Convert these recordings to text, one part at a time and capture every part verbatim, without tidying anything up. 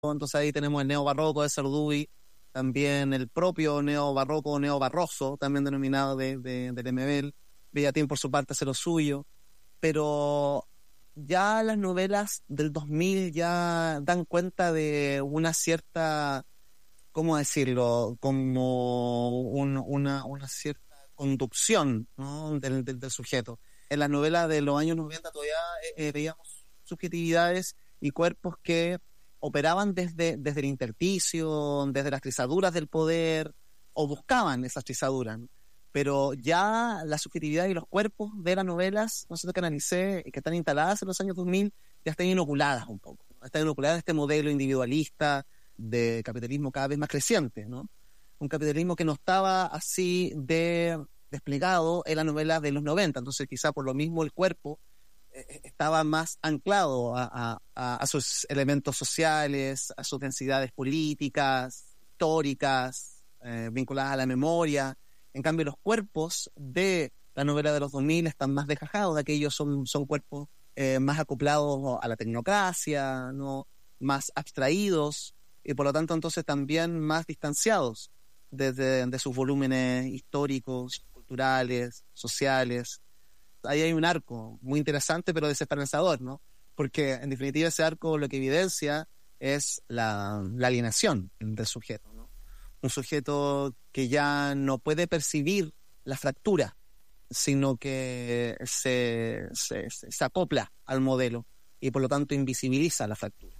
Entonces ahí tenemos el neobarroco de Cerduy, también el propio neobarroco, neobarroso, también denominado de, de, de Lemebel. Bellatín por su parte hace lo suyo, pero ya las novelas del dos mil ya dan cuenta de una cierta, ¿cómo decirlo? Como un, una, una cierta conducción, ¿no? del, del, del sujeto. En las novelas de los años noventa todavía eh, veíamos subjetividades y cuerpos que operaban desde, desde el intersticio, desde las trizaduras del poder, o buscaban esas trizaduras. Pero ya la subjetividad y los cuerpos de las novelas, no sé lo que analicé, que están instaladas en los años dos mil, ya están inoculadas un poco. Están inoculadas de este modelo individualista de capitalismo cada vez más creciente, ¿no? Un capitalismo que no estaba así de desplegado en las novelas de los noventa. Entonces quizá por lo mismo el cuerpo eh, estaba más anclado a, a, a sus elementos sociales, a sus densidades políticas, históricas, eh, vinculadas a la memoria. En cambio, los cuerpos de la novela de los dos mil están más desgajados, aquellos son, son cuerpos eh, más acoplados a la tecnocracia, ¿no? Más abstraídos, y por lo tanto entonces también más distanciados desde de sus volúmenes históricos, culturales, sociales. Ahí hay un arco muy interesante pero desesperanzador, ¿no? Porque en definitiva ese arco lo que evidencia es la, la alienación del sujeto, ¿no? Un sujeto que ya no puede percibir la fractura, sino que se, se, se acopla al modelo y por lo tanto invisibiliza la fractura.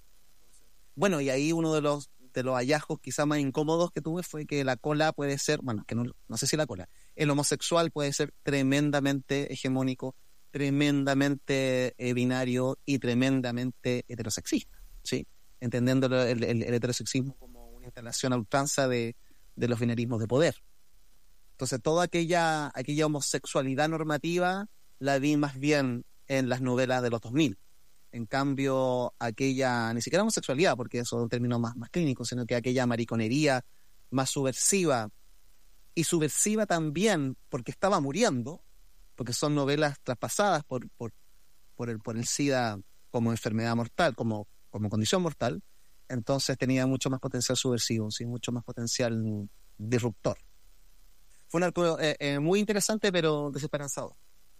Bueno, y ahí uno de los de los hallazgos quizá más incómodos que tuve fue que la cola puede ser, bueno, que no, no sé si la cola, el homosexual puede ser tremendamente hegemónico, tremendamente eh, binario y tremendamente heterosexista, ¿sí? Entendiendo el, el, el heterosexismo como una instalación a ultranza de, de los binarismos de poder. Entonces toda aquella, aquella homosexualidad normativa la vi más bien en las novelas de los dos mil. En cambio, aquella, ni siquiera homosexualidad, porque eso es un término más, más clínico, sino que aquella mariconería más subversiva, y subversiva también porque estaba muriendo, porque son novelas traspasadas por, por, por, el, por el SIDA como enfermedad mortal, como, como condición mortal, entonces tenía mucho más potencial subversivo, ¿sí? Mucho más potencial disruptor. Fue un arco eh, eh, muy interesante, pero desesperanzador.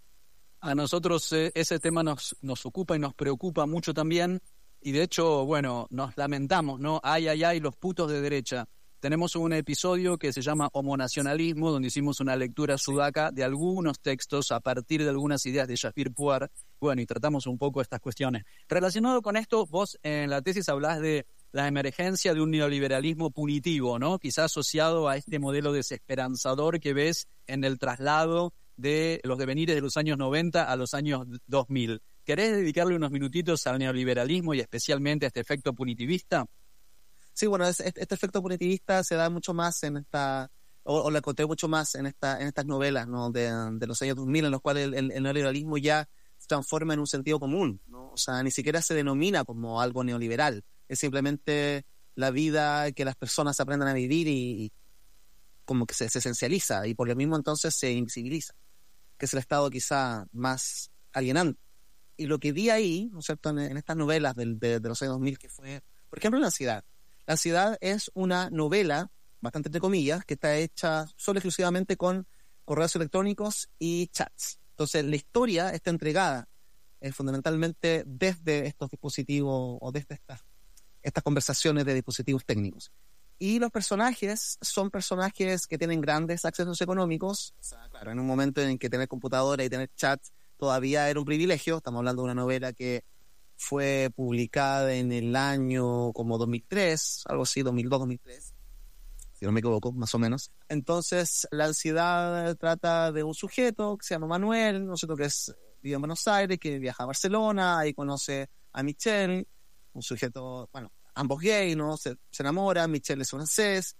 A nosotros eh, ese tema nos, nos ocupa y nos preocupa mucho también, y de hecho, bueno, nos lamentamos, ¿no? Ay, ay, ay, los putos de derecha. Tenemos un episodio que se llama Homonacionalismo, donde hicimos una lectura sudaca de algunos textos a partir de algunas ideas de Shafir Puar, bueno, y tratamos un poco estas cuestiones. Relacionado con esto, vos en la tesis hablás de la emergencia de un neoliberalismo punitivo, ¿no? Quizá asociado a este modelo desesperanzador que ves en el traslado de los devenires de los años noventa a los años dos mil. ¿Querés dedicarle unos minutitos al neoliberalismo y especialmente a este efecto punitivista? Sí, bueno, es, este efecto punitivista se da mucho más en esta, o, o lo encontré mucho más en esta, en estas novelas, ¿no? de, de los años dos mil, en los cuales el, el, el neoliberalismo ya se transforma en un sentido común, ¿no? O sea, ni siquiera se denomina como algo neoliberal, es simplemente la vida que las personas aprendan a vivir y, y como que se, se esencializa, y por lo mismo entonces se invisibiliza, que es el estado quizá más alienante. Y lo que vi ahí, ¿no es cierto?, en, en estas novelas del, de, de los años dos mil, que fue, por ejemplo, La Ansiedad. La Ansiedad es una novela, bastante entre comillas, que está hecha solo exclusivamente con correos electrónicos y chats. Entonces, la historia está entregada eh, fundamentalmente desde estos dispositivos o desde estas, estas conversaciones de dispositivos técnicos. Y los personajes son personajes que tienen grandes accesos económicos. O sea, claro, en un momento en que tener computadora y tener chats todavía era un privilegio. Estamos hablando de una novela que fue publicada en el año como dos mil tres, algo así, dos mil dos, dos mil tres, si no me equivoco, más o menos. Entonces, La Ansiedad trata de un sujeto que se llama Manuel, un sujeto que es, vive en Buenos Aires, que viaja a Barcelona, ahí conoce a Michelle, un sujeto, bueno, ambos gay, ¿no? Se, se enamoran, Michelle es francés,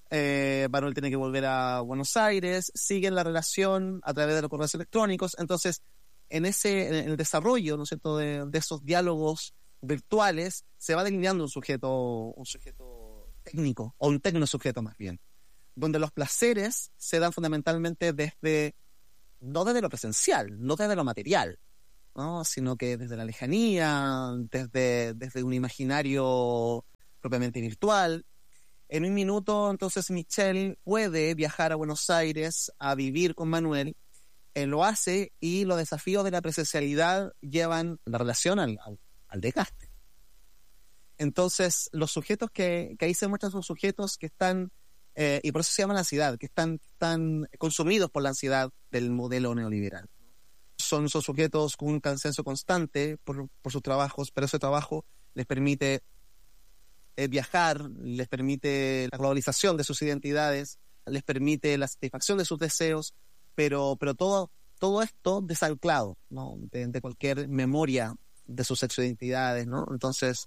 eh, Manuel tiene que volver a Buenos Aires, siguen la relación a través de los correos electrónicos. Entonces, en ese en el desarrollo, ¿no es cierto?, de, de esos diálogos virtuales, se va delineando un sujeto, un sujeto técnico, o un tecnosujeto más bien, donde los placeres se dan fundamentalmente desde, no desde lo presencial, no desde lo material, ¿no? Sino que desde la lejanía, desde, desde un imaginario propiamente virtual. En un minuto, entonces, Michelle puede viajar a Buenos Aires a vivir con Manuel. Él lo hace y los desafíos de la presencialidad llevan la relación al, al, al desgaste. Entonces, los sujetos que, que ahí se muestran son sujetos que están, eh, y por eso se llama la ansiedad, que están, están consumidos por la ansiedad del modelo neoliberal. Son, son sujetos con un cansancio constante por, por sus trabajos, pero ese trabajo les permite eh, viajar, les permite la globalización de sus identidades, les permite la satisfacción de sus deseos, pero, pero todo, todo esto desanclado, ¿no? de, de cualquier memoria de sus sexoidentidades, ¿no? Entonces,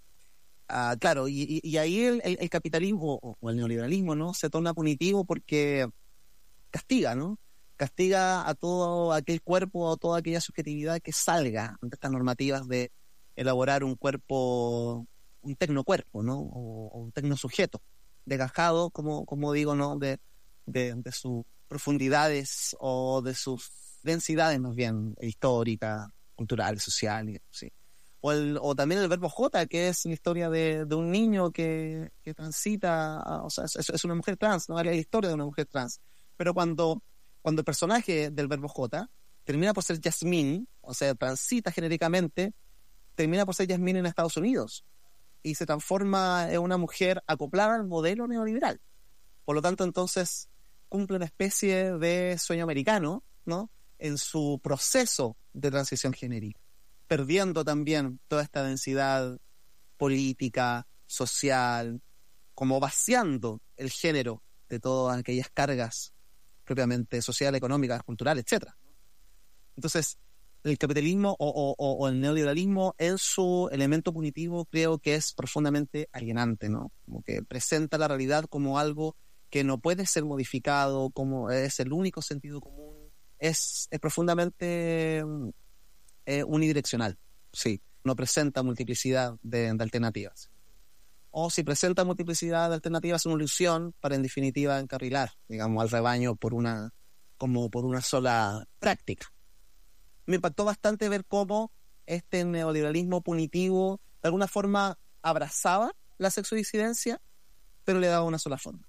uh, claro, y, y, y ahí el, el, el capitalismo o, o el neoliberalismo, ¿no? se torna punitivo porque castiga, ¿no? Castiga a todo aquel cuerpo o toda aquella subjetividad que salga ante estas normativas de elaborar un cuerpo, un tecnocuerpo, ¿no? O, o un tecnosujeto, desgajado, como, como digo, ¿no? De, de, de sus profundidades o de sus densidades más bien históricas, culturales, sociales, sí. O, el, o también el verbo J, que es la historia de, de un niño que, que transita, o sea, es, es una mujer trans, ¿no? Es la historia de una mujer trans. Pero cuando Cuando el personaje del verbo J termina por ser Yasmín, o sea, transita genéricamente, termina por ser Yasmín en Estados Unidos y se transforma en una mujer acoplada al modelo neoliberal. Por lo tanto, entonces, cumple una especie de sueño americano, ¿no? En su proceso de transición genérica, perdiendo también toda esta densidad política, social, como vaciando el género de todas aquellas cargas propiamente social, económica, cultural, etcétera. Entonces, el capitalismo o, o, o el neoliberalismo en su elemento punitivo creo que es profundamente alienante, ¿no? Como que presenta la realidad como algo que no puede ser modificado, como es el único sentido común, es, es profundamente eh, unidireccional, sí, no presenta multiplicidad de, de alternativas. O si presenta multiplicidad de alternativas es una ilusión para en definitiva encarrilar, digamos, al rebaño por una, como por una sola práctica. Me impactó bastante ver cómo este neoliberalismo punitivo de alguna forma abrazaba la sexodisidencia, pero le daba una sola forma.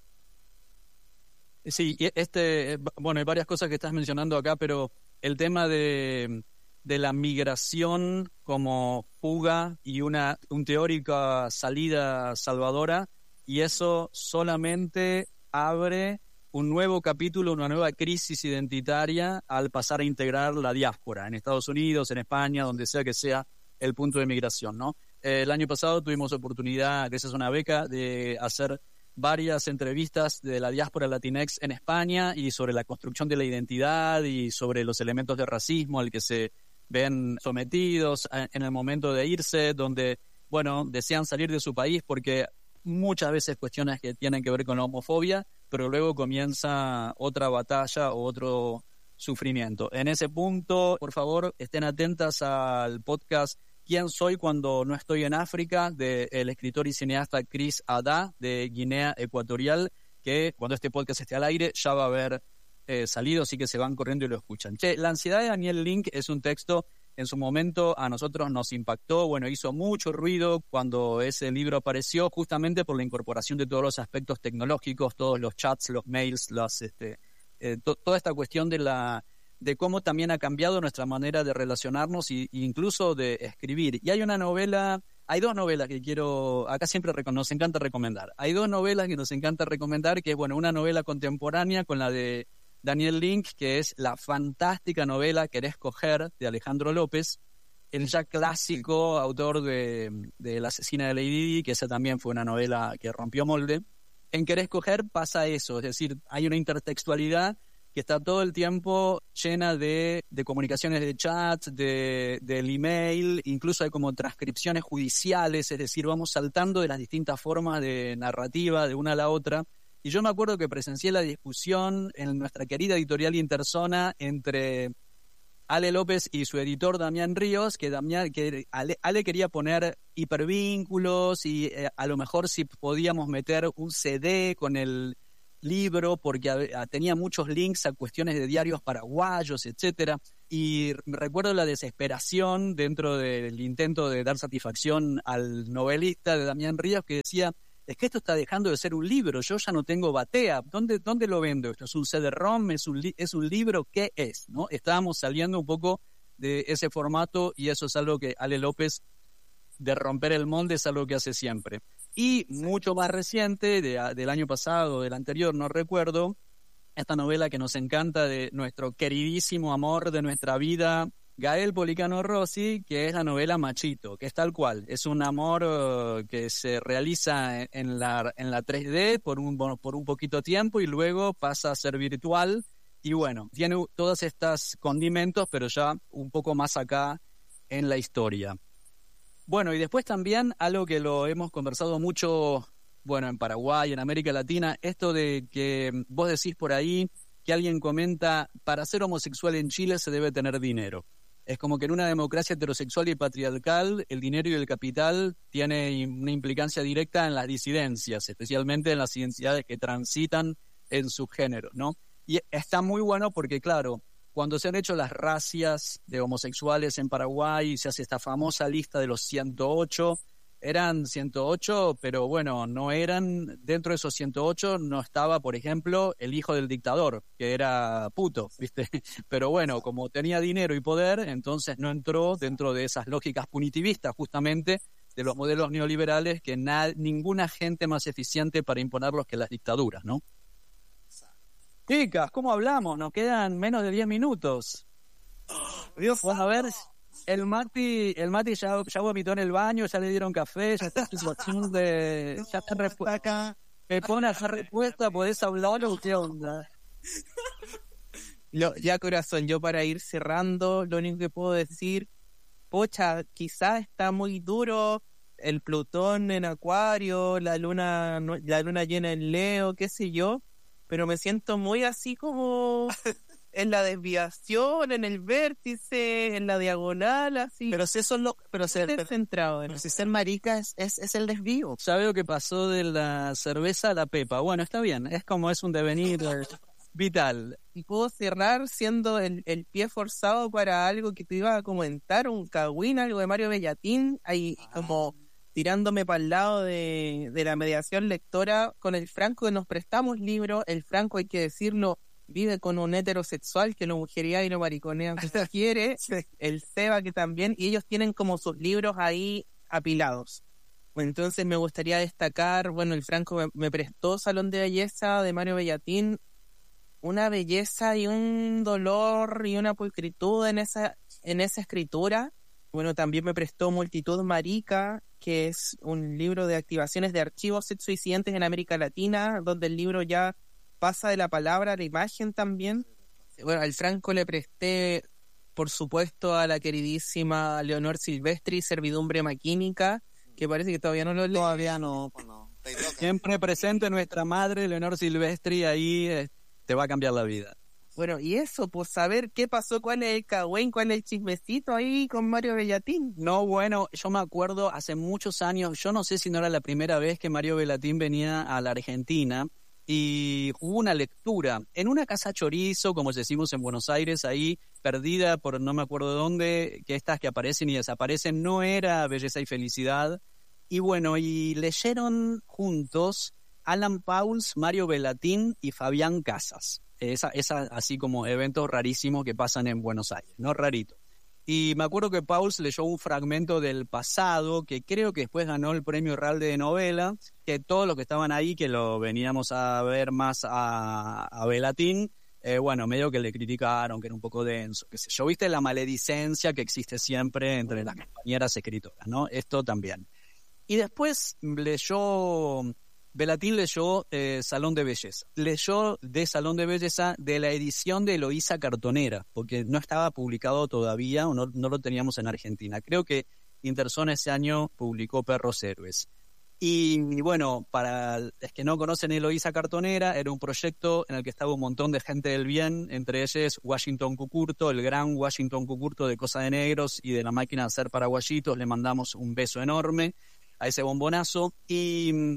Sí, este, bueno, hay varias cosas que estás mencionando acá, pero el tema de, de la migración como fuga y una un teórica salida salvadora, y eso solamente abre un nuevo capítulo, una nueva crisis identitaria al pasar a integrar la diáspora en Estados Unidos, en España, donde sea que sea el punto de migración, ¿no? El año pasado tuvimos oportunidad, gracias a una beca, de hacer varias entrevistas de la diáspora latinex en España y sobre la construcción de la identidad y sobre los elementos de racismo al que se ven sometidos en el momento de irse, donde, bueno, desean salir de su país porque muchas veces cuestiones que tienen que ver con la homofobia, pero luego comienza otra batalla o otro sufrimiento. En ese punto, por favor, estén atentas al podcast ¿Quién soy cuando no estoy en África?, del escritor y cineasta Chris Ada, de Guinea Ecuatorial, que cuando este podcast esté al aire ya va a haber eh, salido, así que se van corriendo y lo escuchan. Che, La ansiedad de Daniel Link es un texto, en su momento a nosotros nos impactó, bueno, hizo mucho ruido cuando ese libro apareció, justamente por la incorporación de todos los aspectos tecnológicos, todos los chats, los mails, las, este, eh, to- toda esta cuestión de la de cómo también ha cambiado nuestra manera de relacionarnos e incluso de escribir. Y hay una novela, hay dos novelas que quiero, acá siempre nos encanta recomendar. Hay dos novelas que nos encanta recomendar, que es, bueno, una novela contemporánea con la de Daniel Link, que es la fantástica novela Querés coger, de Alejandro López, el ya clásico autor de, de La asesina de Lady Di, que esa también fue una novela que rompió molde. En Querés coger pasa eso, es decir, hay una intertextualidad que está todo el tiempo llena de, de comunicaciones de chat, de, del email, incluso hay como transcripciones judiciales, es decir, vamos saltando de las distintas formas de narrativa de una a la otra. Y yo me acuerdo que presencié la discusión en nuestra querida editorial Interzona entre Ale López y su editor Damián Ríos, que, Damián, que Ale, Ale quería poner hipervínculos y eh, a lo mejor si podíamos meter un C D con el libro porque a, a, tenía muchos links a cuestiones de diarios paraguayos, etcétera. Y recuerdo la desesperación dentro del intento de dar satisfacción al novelista de Damián Ríos, que decía, es que esto está dejando de ser un libro, yo ya no tengo batea, ¿dónde, dónde lo vendo? ¿Esto es un C D-ROM? ¿Es un, li- ¿Es un libro? ¿Qué es? ¿No? Estábamos saliendo un poco de ese formato y eso es algo que Ale López, de romper el molde, es algo que hace siempre. Y mucho más reciente, de, del año pasado, del anterior, no recuerdo, esta novela que nos encanta de nuestro queridísimo amor de nuestra vida, Gael Policano Rossi, que es la novela Machito, que es tal cual, es un amor uh, que se realiza en, en, la, en la tres D por un, por un poquito tiempo y luego pasa a ser virtual, y bueno, tiene todos estos condimentos, pero ya un poco más acá en la historia. Bueno, y después también algo que lo hemos conversado mucho, bueno, en Paraguay, en América Latina, esto de que vos decís por ahí que alguien comenta, para ser homosexual en Chile se debe tener dinero. Es como que en una democracia heterosexual y patriarcal, el dinero y el capital tienen una implicancia directa en las disidencias, especialmente en las identidades que transitan en su género, ¿no? Y está muy bueno porque, claro, cuando se han hecho las racias de homosexuales en Paraguay, se hace esta famosa lista de los ciento ocho, eran ciento ocho, pero bueno, no eran, dentro de esos ciento ocho no estaba, por ejemplo, el hijo del dictador, que era puto, ¿viste? Pero bueno, como tenía dinero y poder, entonces no entró dentro de esas lógicas punitivistas, justamente, de los modelos neoliberales, que na- ninguna gente más eficiente para imponerlos que las dictaduras, ¿no? Chicas, ¿cómo hablamos? Nos quedan menos de diez minutos. Dios, Bueno, a ver, el Mati, el Mati ya, ya vomitó en el baño, ya le dieron café, ya está en situación de... Ya está respu- acá. me pone a hacer respuesta, ¿podés hablar o qué onda? Lo, ya, corazón, yo para ir cerrando, lo único que puedo decir, pocha, quizás está muy duro el Plutón en Acuario, la luna, no- la luna llena en Leo, qué sé yo, pero me siento muy así como en la desviación, en el vértice, en la diagonal, así. Pero si eso es lo, pero ser, pero, descentrado. pero si ser marica es, es, es el desvío. Ya veo que pasó de la cerveza a la pepa. Bueno, está bien, es como es un devenir eh, vital. Y puedo cerrar siendo el, el pie forzado para algo que te iba a comentar, un cagüín, algo de Mario Bellatín, ahí como tirándome para el lado de, de la mediación lectora con el Franco, que nos prestamos libros. El Franco, hay que decirlo, vive con un heterosexual que lo mujería y lo mariconea que quiere, el Seba que también, y ellos tienen como sus libros ahí apilados. Entonces me gustaría destacar, bueno, el Franco me, me prestó Salón de Belleza de Mario Bellatín, una belleza y un dolor y una pulcritud en esa, en esa escritura. Bueno, también me prestó Multitud Marica, que es un libro de activaciones de archivos sexoincidentes en América Latina, donde el libro ya pasa de la palabra a la imagen también. Bueno, al Franco le presté, por supuesto, a la queridísima Leonor Silvestri, Servidumbre Maquínica, que parece que todavía no lo leo. Todavía no, pues no. Siempre presente nuestra madre, Leonor Silvestri, ahí eh, te va a cambiar la vida. Bueno, y eso, pues saber qué pasó, cuál es el cagüen, cuál es el chismecito ahí con Mario Bellatín. No, bueno, yo me acuerdo hace muchos años, yo no sé si no era la primera vez que Mario Bellatín venía a la Argentina, y hubo una lectura en una casa chorizo, como decimos en Buenos Aires, ahí perdida por no me acuerdo dónde, que estas que aparecen y desaparecen, no era Belleza y Felicidad. Y bueno, y leyeron juntos Alan Pauls, Mario Bellatín y Fabián Casas. Esa, esa así como eventos rarísimos que pasan en Buenos Aires, ¿no? Rarito. Y me acuerdo que Pauls leyó un fragmento del pasado, que creo que después ganó el premio Real de novela, que todos los que estaban ahí, que lo veníamos a ver más a, a Bellatín, eh, bueno, medio que le criticaron, que era un poco denso, qué sé yo. Viste la maledicencia que existe siempre entre las compañeras escritoras, ¿no? Esto también. Y después leyó... Bellatín leyó eh, Salón de Belleza. Leyó de Salón de Belleza de la edición de Eloísa Cartonera, porque no estaba publicado todavía o no, no lo teníamos en Argentina. Creo que Interzona ese año publicó Perros Héroes. Y, y bueno, para los que no conocen Eloísa Cartonera, era un proyecto en el que estaba un montón de gente del bien, entre ellos Washington Cucurto, el gran Washington Cucurto de Cosa de Negros y de La Máquina de Hacer Paraguayitos. Le mandamos un beso enorme a ese bombonazo. Y...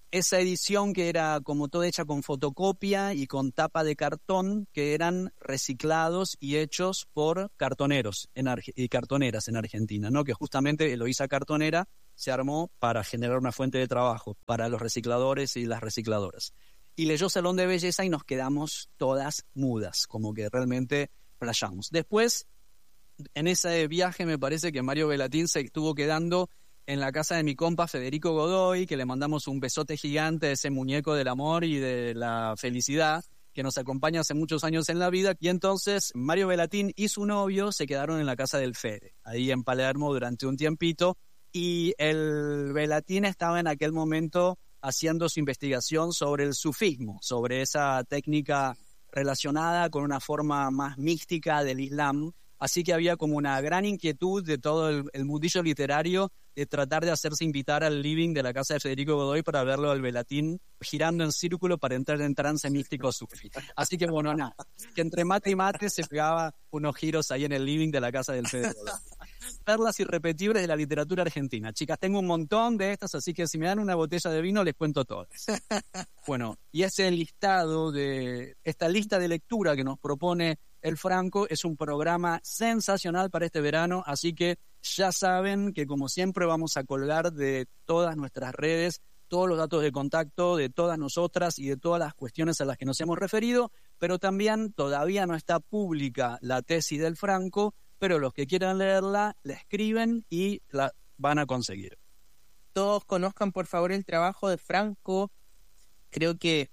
esa edición que era como toda hecha con fotocopia y con tapa de cartón, que eran reciclados y hechos por cartoneros en Arge- y cartoneras en Argentina, ¿no? Que justamente Eloísa Cartonera se armó para generar una fuente de trabajo para los recicladores y las recicladoras. Y leyó Salón de Belleza y nos quedamos todas mudas, como que realmente flasheamos. Después, en ese viaje me parece que Mario Velatín se estuvo quedando en la casa de mi compa Federico Godoy, que le mandamos un besote gigante, ese muñeco del amor y de la felicidad que nos acompaña hace muchos años en la vida. Y entonces Mario Velatín y su novio se quedaron en la casa del Fede, ahí en Palermo durante un tiempito. Y el Velatín estaba en aquel momento haciendo su investigación sobre el sufismo, sobre esa técnica relacionada con una forma más mística del Islam. Así que había como una gran inquietud de todo el, el mundillo literario de tratar de hacerse invitar al living de la casa de Federico Godoy para verlo al Velatín girando en círculo para entrar en trance místico sufi. Así que bueno, nada, que entre mate y mate se pegaba unos giros ahí en el living de la casa del Federico Godoy. Perlas irrepetibles de la literatura argentina. Chicas, tengo un montón de estas, así que si me dan una botella de vino les cuento todas. Bueno, y ese listado de, esta lista de lectura que nos propone el Franco es un programa sensacional para este verano, así que ya saben que como siempre vamos a colgar de todas nuestras redes todos los datos de contacto de todas nosotras y de todas las cuestiones a las que nos hemos referido, pero también todavía no está pública la tesis del Franco, pero los que quieran leerla la escriben y la van a conseguir. Todos conozcan por favor el trabajo de Franco. Creo que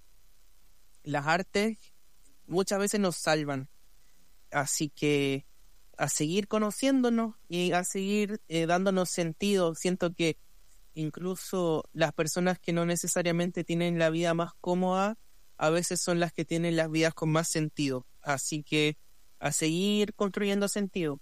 las artes muchas veces nos salvan. Así que a seguir conociéndonos y a seguir eh, dándonos sentido. Siento que incluso las personas que no necesariamente tienen la vida más cómoda, a veces son las que tienen las vidas con más sentido. Así que a seguir construyendo sentido.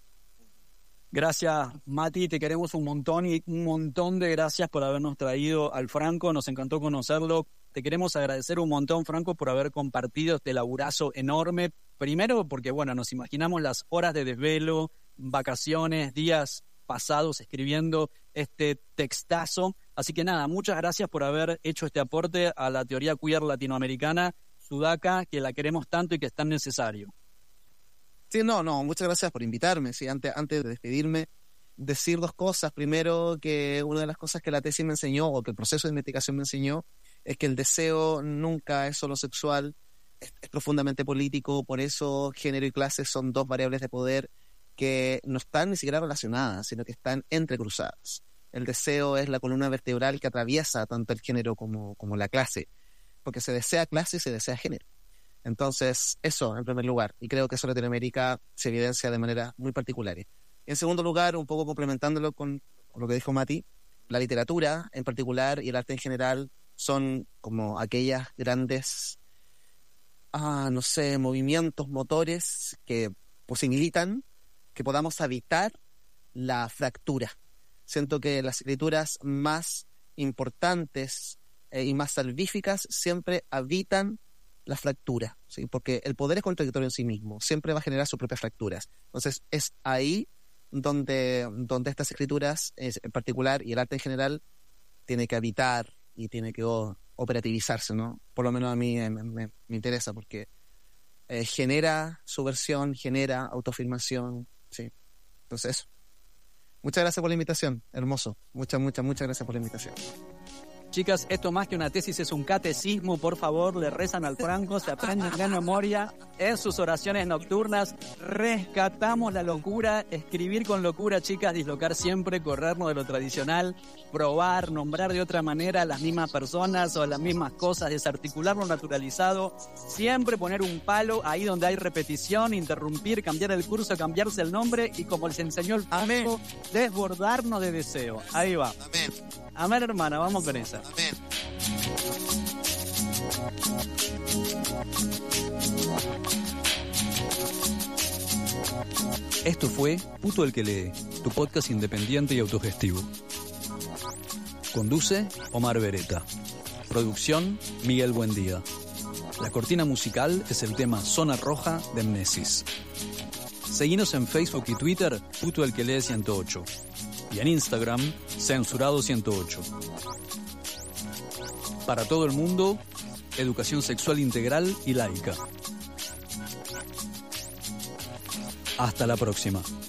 Gracias, Mati, te queremos un montón y un montón de gracias por habernos traído al Franco, nos encantó conocerlo. Te queremos agradecer un montón, Franco, por haber compartido este laburazo enorme. Primero porque, bueno, nos imaginamos las horas de desvelo, vacaciones, días pasados escribiendo este textazo. Así que nada, muchas gracias por haber hecho este aporte a la teoría queer latinoamericana, Sudaca, que la queremos tanto y que es tan necesario. Sí, no, no, muchas gracias por invitarme. Sí, antes, antes de despedirme, decir dos cosas. Primero, que una de las cosas que la tesis me enseñó, o que el proceso de investigación me enseñó, es que el deseo nunca es solo sexual, es, es profundamente político. Por eso género y clase son dos variables de poder que no están ni siquiera relacionadas, sino que están entrecruzadas. El deseo es la columna vertebral que atraviesa tanto el género como, como la clase, porque se desea clase y se desea género. Entonces, eso en primer lugar, y creo que eso en Latinoamérica se evidencia de manera muy particular. Y en segundo lugar, un poco complementándolo con, con lo que dijo Mati, la literatura en particular y el arte en general son como aquellas grandes, ah, no sé, movimientos, motores que posibilitan que podamos habitar la fractura. Siento que las escrituras más importantes eh, y más salvíficas siempre habitan la fractura, ¿sí? Porque el poder es contradictorio en sí mismo, siempre va a generar sus propias fracturas. Entonces es ahí donde, donde estas escrituras en particular y el arte en general tiene que habitar y tiene que oh, operativizarse, ¿no? Por lo menos a mí eh, me, me, me interesa porque eh, genera subversión, genera autoafirmación, ¿sí? Entonces eso. Muchas gracias por la invitación, hermoso. Muchas, muchas, muchas gracias por la invitación. Chicas, esto más que una tesis es un catecismo, por favor, le rezan al Franco, se aprenden de memoria en sus oraciones nocturnas, rescatamos la locura, escribir con locura, chicas, dislocar siempre, corrernos de lo tradicional, probar, nombrar de otra manera a las mismas personas o a las mismas cosas, desarticular lo naturalizado, siempre poner un palo ahí donde hay repetición, interrumpir, cambiar el curso, cambiarse el nombre y como les enseñó el Franco, desbordarnos de deseo. Ahí va. Amén. Amén, hermana, vamos con esa. Amén. Esto fue Puto el que lee, tu podcast independiente y autogestivo. Conduce Omar Beretta. Producción Miguel Buendía. La cortina musical es el tema Zona Roja de Mnesis. Seguinos en Facebook y Twitter, Puto el que lee ciento ocho. Y en Instagram, Censurado ciento ocho. para todo el mundo, educación sexual integral y laica. Hasta la próxima.